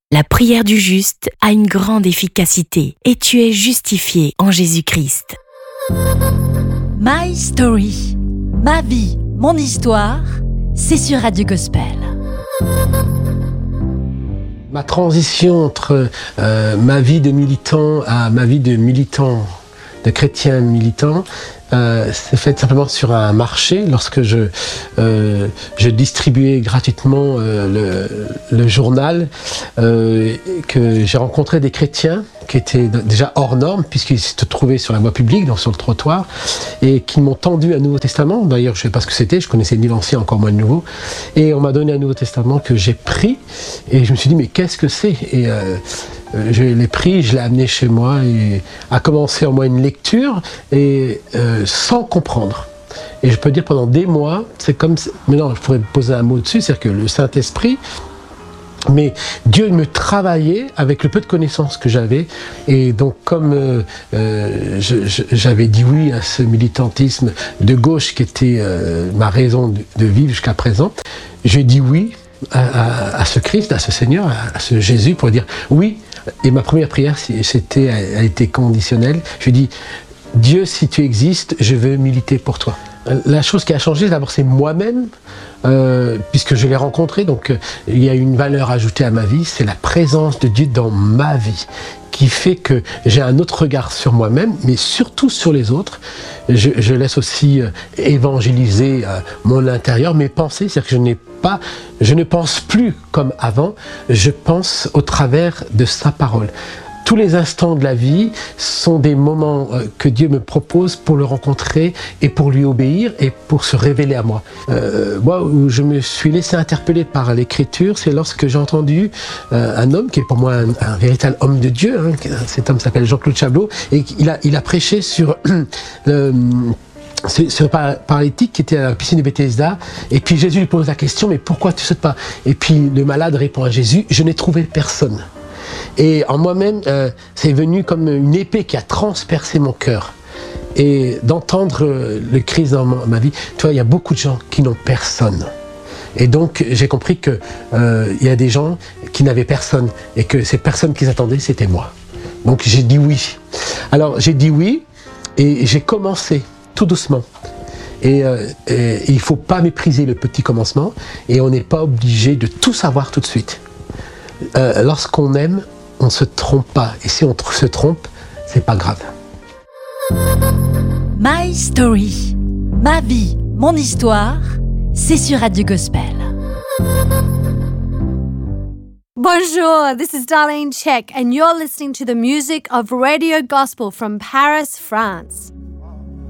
La prière du juste a une grande efficacité et tu es justifié en Jésus-Christ. My Story, ma vie, mon histoire, c'est sur Radio Gospel. Ma transition entre ma vie de militant à ma vie de militant, de chrétien militant, s'est faite simplement sur un marché lorsque je distribuais gratuitement le journal, que j'ai rencontré des chrétiens qui étaient déjà hors normes puisqu'ils se trouvaient sur la voie publique, donc sur le trottoir, et qui m'ont tendu un Nouveau Testament. D'ailleurs, je ne savais pas ce que c'était, je connaissais ni l'Ancien, encore moins le Nouveau, et on m'a donné un Nouveau Testament que j'ai pris, et je me suis dit mais qu'est-ce que c'est ? Et je l'ai pris, je l'ai amené chez moi et a commencé en moi une lecture et sans comprendre. Et je peux dire pendant des mois, c'est comme, maintenant je pourrais poser un mot dessus, c'est-à-dire que le Saint-Esprit, mais Dieu me travaillait avec le peu de connaissances que j'avais, et donc comme j'avais dit oui à ce militantisme de gauche qui était ma raison de vivre jusqu'à présent, j'ai dit oui à ce Christ, à ce Seigneur, à ce Jésus, pour dire oui. Et ma première prière, a été conditionnelle. Je lui ai dit, Dieu, si tu existes, je veux militer pour toi. La chose qui a changé, d'abord, c'est moi-même, puisque je l'ai rencontré, donc il y a une valeur ajoutée à ma vie, c'est la présence de Dieu dans ma vie, qui fait que j'ai un autre regard sur moi-même, mais surtout sur les autres. Je laisse aussi évangéliser mon intérieur, mes pensées, c'est-à-dire que je ne pense plus comme avant, je pense au travers de sa parole. Tous les instants de la vie sont des moments que Dieu me propose pour le rencontrer et pour lui obéir et pour se révéler à moi. Moi, où je me suis laissé interpeller par l'Écriture, c'est lorsque j'ai entendu un homme qui est pour moi un véritable homme de Dieu, hein, cet homme s'appelle Jean-Claude Chablot, et il a prêché sur ce paralytique qui était à la piscine de Bethesda, et puis Jésus lui pose la question, mais pourquoi tu ne sautes pas ? Et puis le malade répond à Jésus, je n'ai trouvé personne. Et en moi-même, c'est venu comme une épée qui a transpercé mon cœur. Et d'entendre le Christ dans ma vie, tu vois, il y a beaucoup de gens qui n'ont personne. Et donc, j'ai compris qu'il y a des gens qui n'avaient personne, et que ces personnes qu'ils attendaient, c'était moi. Donc, j'ai dit oui. Alors, j'ai dit oui, et j'ai commencé tout doucement. Et il ne faut pas mépriser le petit commencement, et on n'est pas obligé de tout savoir tout de suite. Lorsqu'on aime, on ne se trompe pas. Et si on se trompe, c'est pas grave. My Story, ma vie, mon histoire, c'est sur Radio Gospel. Bonjour, this is Darlene Check, and you're listening to the music of Radio Gospel from Paris, France.